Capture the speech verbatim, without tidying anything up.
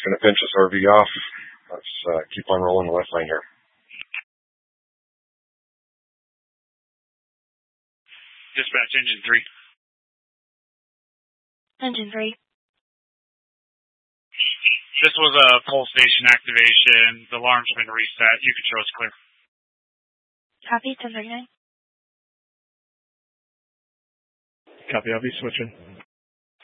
just going to pinch this R V off. Let's uh, keep on rolling the left line here. Dispatch, engine three. Engine three. This was a full station activation. The alarm's been reset. You can show us clear. Copy, ten thirty-nine. Copy, I'll be switching.